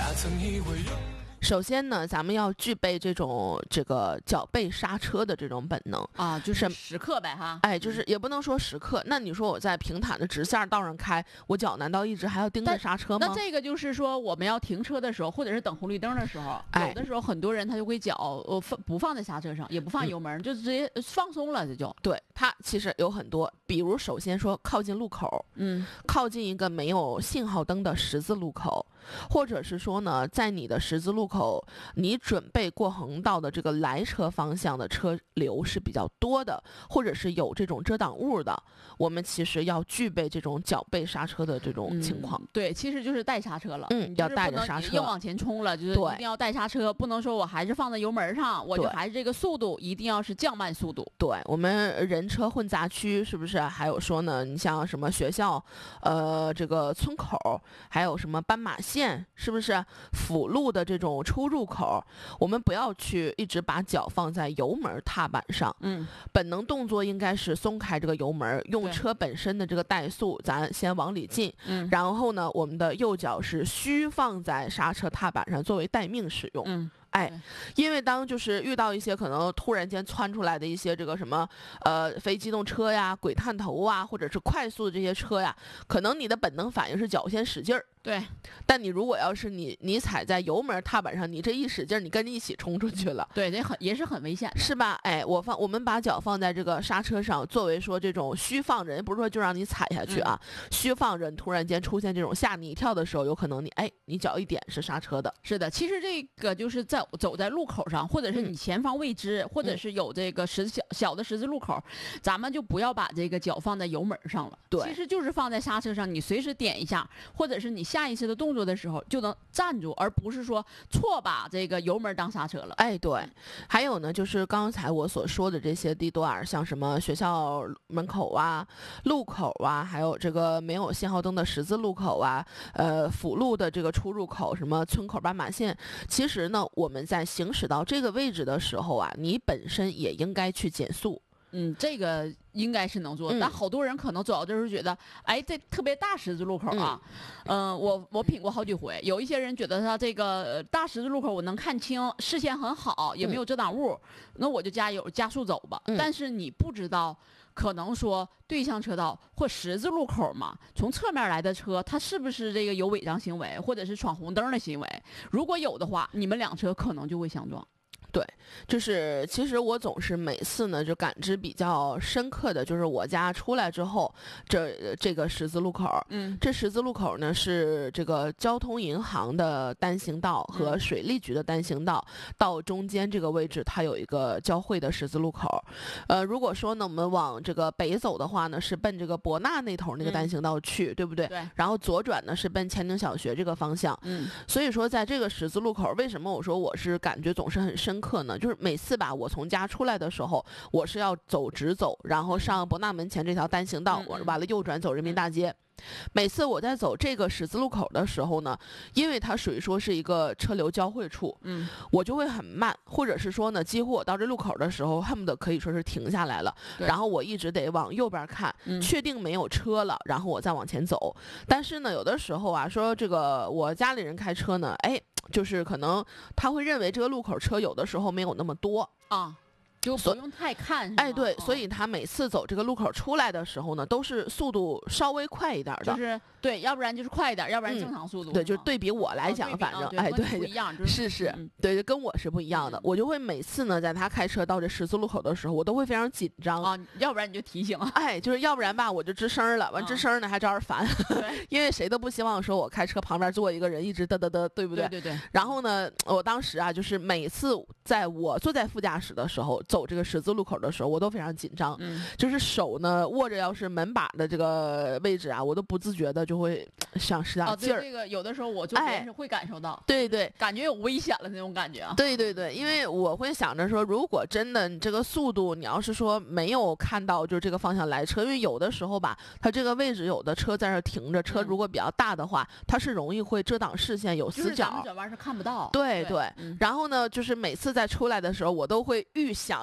首先呢，咱们要具备这个脚背刹车的这种本能啊，就是时刻呗哈。 哎，就是也不能说时刻。那你说我在平坦的直线道上开，我脚难道一直还要盯着刹车吗？ 那这个就是说，我们要停车的时候，或者是等红绿灯的时候，有的时候很多人他就会脚不放在刹车上，也不放油门，就直接放松了，这就对。它其实有很多，比如首先说靠近路口，靠近一个没有信号灯的十字路口。或者是说呢，在你的十字路口，你准备过横道的这个来车方向的车流是比较多的，或者是有这种遮挡物的，我们其实要具备这种脚背刹车的这种情况。 对，其实就是带刹车了。 要带着刹车， 硬往前冲了，就是一定要带刹车，不能说我还是放在油门上，我就还是这个速度，一定要是降慢速度。 对，我们人车混杂区是不是还有说呢？你像什么学校，这个村口，还有什么斑马线。是不是辅路的这种出入口，我们不要去一直把脚放在油门踏板上。本能动作应该是松开这个油门，用车本身的这个怠速，咱先往里进。然后呢，我们的右脚是虚放在刹车踏板上，作为待命使用。因为当就是遇到一些可能突然间窜出来的一些这个什么非机动车呀、鬼探头啊，或者是快速的这些车呀，可能你的本能反应是脚先使劲儿。 对， 但你如果要是你踩在油门踏板上，你这一使劲，你跟着一起冲出去了， 对，这也是很危险的， 是吧？我们把脚放在这个刹车上，作为说这种虚放着，人不是说就让你踩下去啊，虚放着，你突然间出现这种吓你一跳的时候，有可能你脚一点是刹车的。 是的，其实这个就是走在路口上，或者是你前方未知，或者是有这个小的十字路口，咱们就不要把这个脚放在油门上了。 对， 其实就是放在刹车上，你随时点一下，或者是你下意识的动作的时候就能站住，而不是说错把这个油门当刹车了。 对。还有呢，就是刚才我所说的这些地段，像什么学校门口啊、路口啊，还有这个没有信号灯的十字路口啊，辅路的这个出入口，什么村口、斑马线，其实呢，我们在行驶到这个位置的时候啊，你本身也应该去减速。 这个应该是能做，但好多人可能走到这儿觉得，这特别大十字路口啊，我品过好几回，有一些人觉得他这个大十字路口我能看清，视线很好，也没有遮挡物，那我就加速走吧。但是你不知道，可能说对向车道或十字路口嘛，从侧面来的车，它是不是这个有违章行为，或者是闯红灯的行为？如果有的话，你们两车可能就会相撞。 对，就是其实我总是每次呢就感知比较深刻的就是我家出来之后，这个十字路口，这十字路口呢是这个交通银行的单行道和水利局的单行道，到中间这个位置它有一个交汇的十字路口。如果说呢我们往这个北走的话呢，是奔这个博纳那头那个单行道去，对不对？ 对。 然后左转呢是奔前宁小学这个方向。所以说在这个十字路口，为什么我说我是感觉总是很深刻呢？就是每次吧，我从家出来的时候，我是要直走，然后上博纳门前这条单行道，我完了右转走人民大街。每次我在走这个十字路口的时候呢，因为它属于说是一个车流交汇处，我就会很慢，或者是说呢，几乎我到这路口的时候，恨不得可以说是停下来了，然后我一直得往右边看，确定没有车了，然后我再往前走。但是呢，有的时候啊，说这个我家里人开车呢，就是可能他会认为这个路口车有的时候没有那么多啊。就不用太看， 对，所以他每次走这个路口出来的时候呢，都是速度稍微快一点的， 就是对，要不然就是快一点，要不然正常速度。 对，就是对比我来讲，反正对，不一样， 是，对，跟我是不一样的。我就会每次呢，在他开车到这十字路口的时候，我都会非常紧张啊，要不然你就提醒， 就是要不然吧，我就吱声了，完吱声呢还招人烦，因为谁都不希望说我开车旁边坐一个人一直嘚嘚嘚，对不对？ 对。 然后呢，我当时啊，就是每次在我坐在副驾驶的时候，走这个十字路口的时候，我都非常紧张，就是手呢握着要是门把的这个位置啊，我都不自觉的就会想使点劲儿。 这个有的时候我就是会感受到， 对， 感觉有危险了那种感觉啊。 对，因为我会想着说，如果真的你这个速度，你要是说没有看到就这个方向来车，因为有的时候吧，它这个位置有的车在这停着，车如果比较大的话，它是容易会遮挡视线，有死角， 转弯是看不到。 对。然后呢，就是每次在出来的时候，我都会预想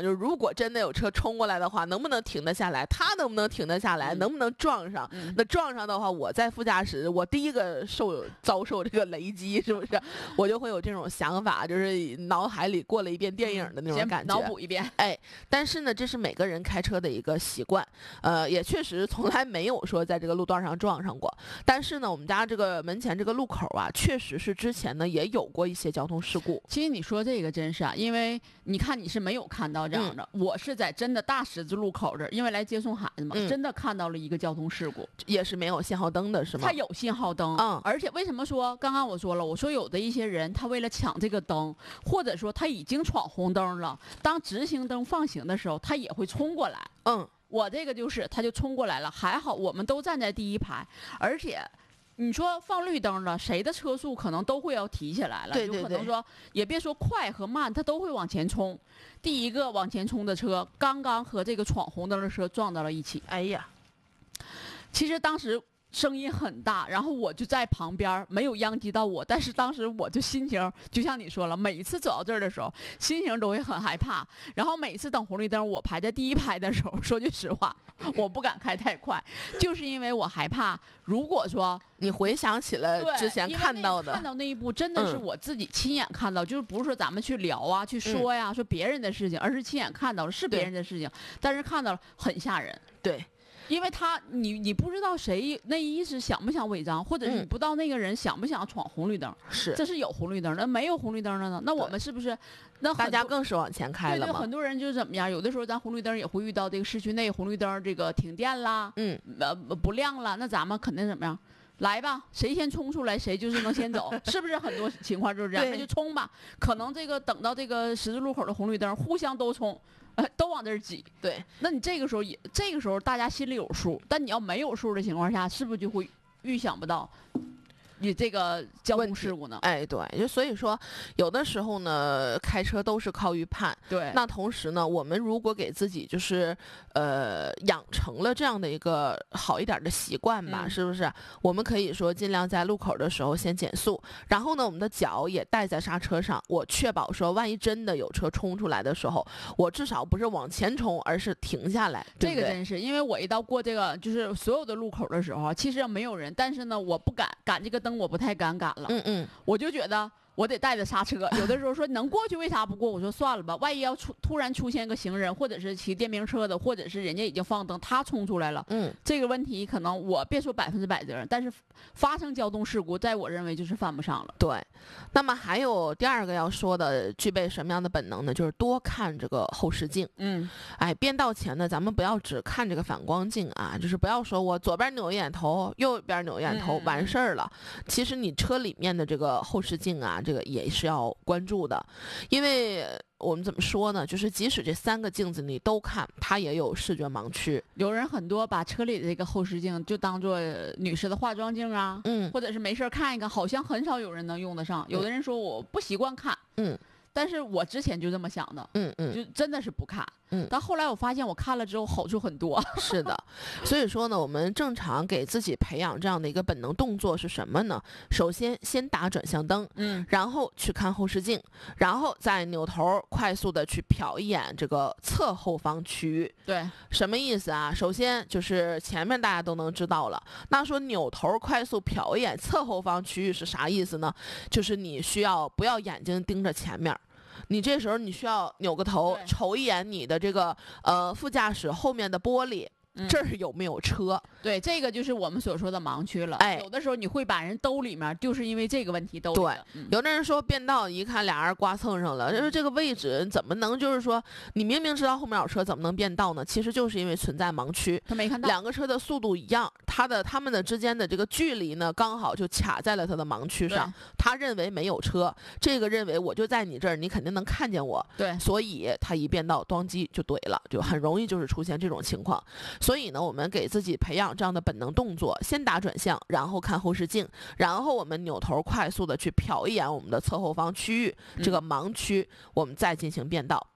想，就是如果真的有车冲过来的话，能不能停得下来？他能不能停得下来？能不能撞上？那撞上的话，我在副驾驶，我第一个遭受这个雷击，是不是？我就会有这种想法，就是脑海里过了一遍电影的那种感觉， 脑补一遍。 哎，但是呢，这是每个人开车的一个习惯，也确实从来没有说在这个路段上撞上过。但是呢，我们家这个门前这个路口啊，确实是之前呢也有过一些交通事故。 其实你说这个真是啊，因为你看你是没有看到这样的，我是在真的大十字路口这儿，因为来接送孩子嘛，真的看到了一个交通事故， 也是没有信号灯的，是吗？ 它有信号灯，而且为什么说刚刚我说了，我说有的一些人他为了抢这个灯，或者说他已经闯红灯了，当直行灯放行的时候，他也会冲过来。我这个就是他就冲过来了，还好我们都站在第一排，而且你说放绿灯了，谁的车速可能都会要提起来了， 对对对， 就可能说也别说快和慢，他都会往前冲。第一个往前冲的车刚刚和这个闯红灯的车撞到了一起。 哎呀， 其实当时声音很大，然后我就在旁边，没有殃及到我，但是当时我就心情就像你说了，每一次走到这儿的时候，心情都会很害怕。然后每次等红绿灯，我排在第一排的时候，说句实话，我不敢开太快，就是因为我害怕，如果说你回想起了之前看到的， 看到那一步，真的是我自己亲眼看到，就是不是说咱们去聊啊、去说呀、说别人的事情，而是亲眼看到了是别人的事情，但是看到了很吓人。 对。 因为你不知道谁内衣是想不想违章，或者是你不知道那个人想不想闯红绿灯， 是这是有红绿灯的，没有红绿灯的呢？那我们是不是那大家更是往前开了吗？ 对，很多人就是怎么样？有的时候咱红绿灯也会遇到这个市区内红绿灯这个停电啦，不亮了，那咱们肯定怎么样？来吧，谁先冲出来，谁就是能先走，是不是？很多情况就是这样，那就冲吧。可能这个等到这个十字路口的红绿灯，互相都冲。都往这儿挤， 对， 那你这个时候大家心里有数，但你要没有数的情况下，是不是就会预想不到你这个交通事故呢？ 哎，对，就所以说，有的时候呢，开车都是靠预判。 对， 那同时呢，我们如果给自己就是养成了这样的一个好一点的习惯吧，是不是？我们可以说尽量在路口的时候先减速，然后呢，我们的脚也带在刹车上，我确保说，万一真的有车冲出来的时候，我至少不是往前冲，而是停下来。对对， 这个真是，因为我一到过这个就是所有的路口的时候，其实没有人，但是呢，我不赶这个灯。我不太敢赶了，我就觉得我得带着刹车。有的时候说能过去，为啥不过？我说算了吧，万一要突然出现个行人，或者是骑电瓶车的，或者是人家已经放灯，他冲出来了，这个问题可能我别说100%责任，但是发生交通事故，在我认为就是犯不上了。 对，那么还有第二个要说的，具备什么样的本能呢？就是多看这个后视镜。变道前呢，咱们不要只看这个反光镜啊，就是不要说我左边扭一眼头，右边扭一眼头，完事儿了。其实你车里面的这个后视镜啊，这个也是要关注的，因为我们怎么说呢？就是即使这3个镜子你都看，它也有视觉盲区。 有人很多把车里的这个后视镜就当做女士的化妆镜啊，或者是没事看一看，好像很少有人能用得上。有的人说我不习惯看，但是我之前就这么想的，就真的是不看。但后来我发现我看了之后好处很多。 是的，所以说呢，我们正常给自己培养这样的一个本能动作是什么呢？首先先打转向灯，然后去看后视镜，然后再扭头快速的去瞟一眼这个侧后方区域。 对， 什么意思啊？首先就是前面大家都能知道了，那说扭头快速瞟一眼侧后方区域是啥意思呢？就是你需要不要眼睛盯着前面。你这时候你需要扭个头，瞅一眼你的这个副驾驶后面的玻璃，这儿有没有车？ 对，这个就是我们所说的盲区了。有的时候你会把人兜里面，就是因为这个问题兜里。 对，有的人说变道一看俩人刮蹭上了，因为这个位置怎么能就是说你明明知道后面有车，怎么能变道呢？其实就是因为存在盲区， 他没看到 2个车的速度一样，他们的之间的这个距离呢，刚好就卡在了他的盲区上。他认为没有车，这个认为我就在你这儿，你肯定能看见我。 对， 所以他一变道，咣叽就怼了，就很容易就是出现这种情况。所以呢，我们给自己培养这样的本能动作，先打转向，然后看后视镜，然后我们扭头快速的去瞟一眼我们的侧后方区域，这个盲区，我们再进行变道。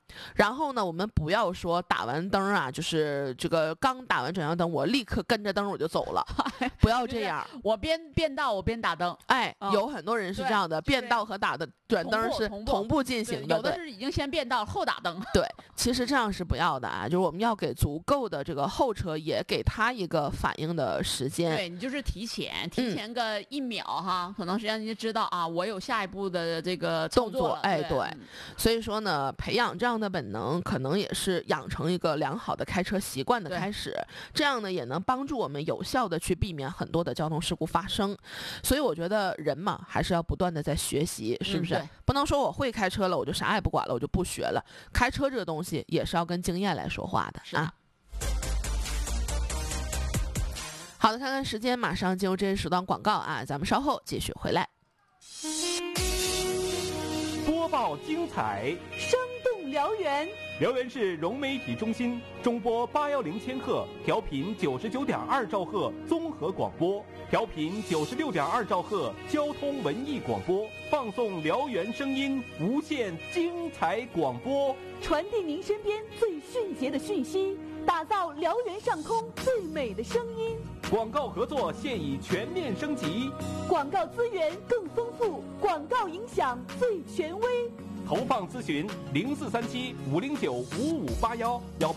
然后呢，我们不要说打完灯啊，就是这个刚打完转向灯，我立刻跟着灯我就走了，不要这样。 我边变道我边打灯。 有很多人是这样的，变道和转灯是同步进行的。 有的是已经先变道后打灯。 对，其实这样是不要的啊，就是我们要给足够的这个后车也给他一个反应的时间。 对，你就是提前个1秒哈，可能实际上你就知道啊，我有下一步的这个动作。 对。 所以说呢，培养这样的本能，可能也是养成一个良好的开车习惯的开始。这样呢，也能帮助我们有效的去避免很多的交通事故发生。所以我觉得人嘛，还是要不断的在学习，是不是？不能说我会开车了，我就啥也不管了，我就不学了。开车这个东西也是要跟经验来说话的啊。好的，看看时间，马上进入这一时段广告啊，咱们稍后继续回来。 播报精彩， 生动辽源。 辽源市融媒体中心中波810千赫，调频99.2兆赫综合广播，调频96.2兆赫交通文艺广播，放送辽源声音，无限精彩广播， 传递您身边最迅捷的讯息，打造辽源上空最美的声音。 广告合作现已全面升级， 广告资源更丰富，广告影响最权威。 投放咨询0437-509-5581